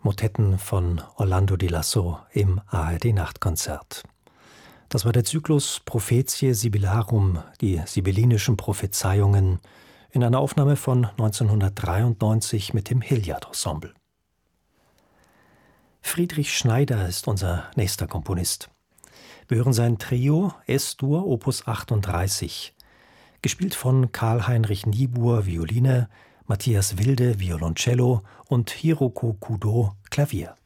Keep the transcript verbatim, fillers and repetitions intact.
Motetten von Orlando di Lasso im A R D-Nachtkonzert. Das war der Zyklus Prophetiae Sibyllarum, die sibyllinischen Prophezeiungen, in einer Aufnahme von neunzehnhundertdreiundneunzig mit dem Hilliard-Ensemble. Friedrich Schneider ist unser nächster Komponist. Wir hören sein Trio Es-Dur Opus achtunddreißig, gespielt von Karl-Heinrich Niebuhr, Violine, Matthias Wilde, Violoncello und Hiroko Kudo, Klavier.